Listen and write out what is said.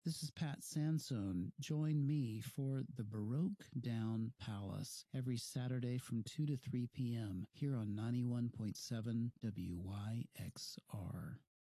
This is Pat Sansone. Join me for the Baroque Down Palace every Saturday from 2 to 3 p.m. here on 91.7 WYXR.